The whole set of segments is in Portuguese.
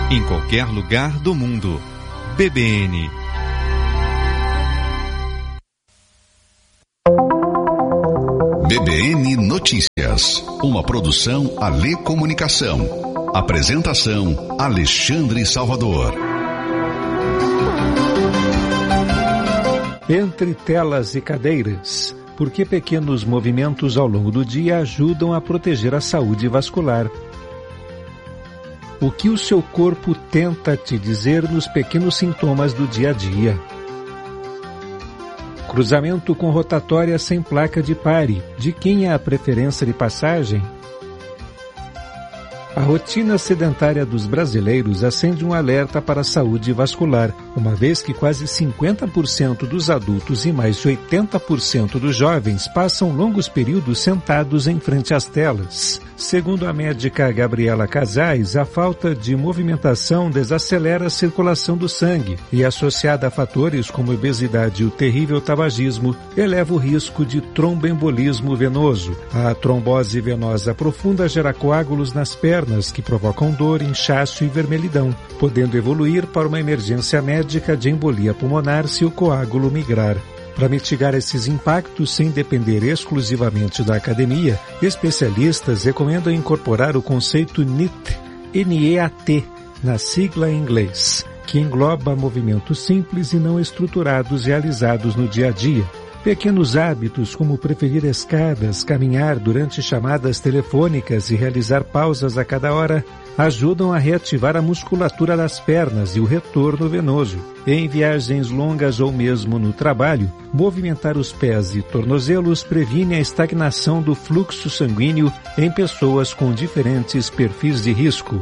em qualquer lugar do mundo. BBN. BBN Notícias, uma produção Alê Comunicação. Apresentação Alexandre Salvador. Entre telas e cadeiras, porque pequenos movimentos ao longo do dia ajudam a proteger a saúde vascular. O que o seu corpo tenta te dizer nos pequenos sintomas do dia a dia. Cruzamento com rotatória sem placa de pare. De quem é a preferência de passagem? A rotina sedentária dos brasileiros acende um alerta para a saúde vascular, uma vez que quase 50% dos adultos e mais de 80% dos jovens passam longos períodos sentados em frente às telas. Segundo a médica Gabriela Casais, a falta de movimentação desacelera a circulação do sangue e, associada a fatores como obesidade e o terrível tabagismo, eleva o risco de tromboembolismo venoso. A trombose venosa profunda gera coágulos nas pernas que provocam dor, inchaço e vermelhidão, podendo evoluir para uma emergência médica de embolia pulmonar se o coágulo migrar. Para mitigar esses impactos sem depender exclusivamente da academia, especialistas recomendam incorporar o conceito NEAT, N-E-A-T, na sigla em inglês, que engloba movimentos simples e não estruturados realizados no dia a dia. Pequenos hábitos como preferir escadas, caminhar durante chamadas telefônicas e realizar pausas a cada hora ajudam a reativar a musculatura das pernas e o retorno venoso. Em viagens longas ou mesmo no trabalho, movimentar os pés e tornozelos previne a estagnação do fluxo sanguíneo em pessoas com diferentes perfis de risco.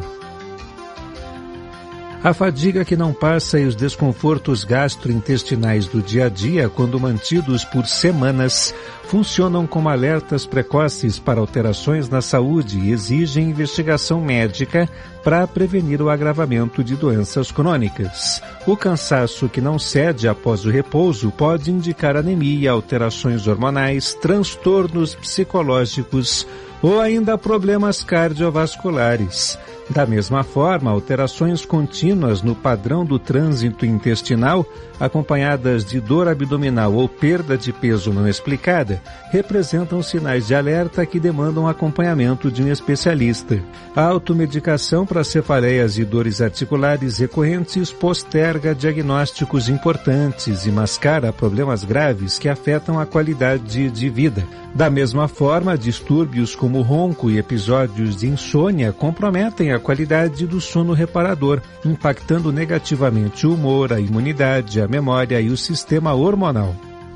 A fadiga que não passa e os desconfortos gastrointestinais do dia a dia, quando mantidos por semanas, funcionam como alertas precoces para alterações na saúde e exigem investigação médica para prevenir o agravamento de doenças crônicas. O cansaço que não cede após o repouso pode indicar anemia, alterações hormonais, transtornos psicológicos ou ainda problemas cardiovasculares. Da mesma forma, alterações contínuas no padrão do trânsito intestinal, acompanhadas de dor abdominal ou perda de peso não explicada, representam sinais de alerta que demandam acompanhamento de um especialista. A automedicação para cefaleias e dores articulares recorrentes posterga diagnósticos importantes e mascara problemas graves que afetam a qualidade de vida. Da mesma forma, distúrbios como ronco e episódios de insônia comprometem a qualidade do sono reparador, impactando negativamente o humor, a imunidade, a memória e o sistema hormonal.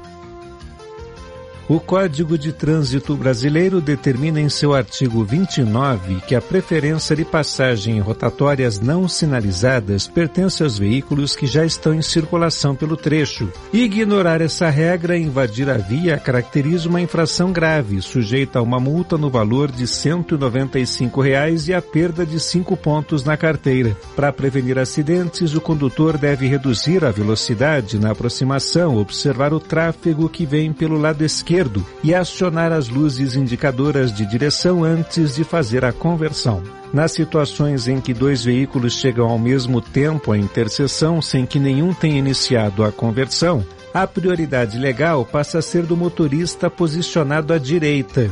O Código de Trânsito Brasileiro determina em seu artigo 29 que a preferência de passagem em rotatórias não sinalizadas pertence aos veículos que já estão em circulação pelo trecho. Ignorar essa regra e invadir a via caracteriza uma infração grave, sujeita a uma multa no valor de R$ 195 e a perda de 5 pontos na carteira. Para prevenir acidentes, o condutor deve reduzir a velocidade na aproximação, observar o tráfego que vem pelo lado esquerdo e acionar as luzes indicadoras de direção antes de fazer a conversão. Nas situações em que dois veículos chegam ao mesmo tempo à interseção sem que nenhum tenha iniciado a conversão, a prioridade legal passa a ser do motorista posicionado à direita.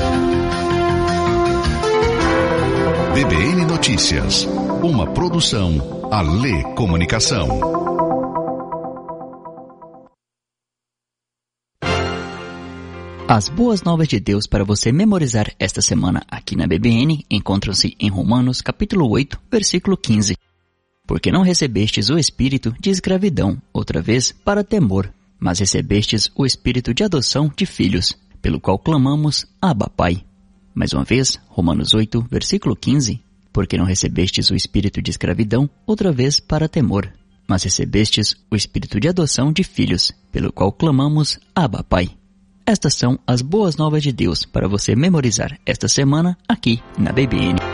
BBN Notícias, uma produção Alê Comunicação. As boas novas de Deus para você memorizar esta semana aqui na BBN encontram-se em Romanos capítulo 8, versículo 15. Porque não recebestes o espírito de escravidão, outra vez, para temor, mas recebestes o espírito de adoção de filhos, pelo qual clamamos, Abba, Pai. Mais uma vez, Romanos 8, versículo 15. Porque não recebestes o espírito de escravidão, outra vez, para temor, mas recebestes o espírito de adoção de filhos, pelo qual clamamos, Abba, Pai. Estas são as boas novas de Deus para você memorizar esta semana aqui na BBN.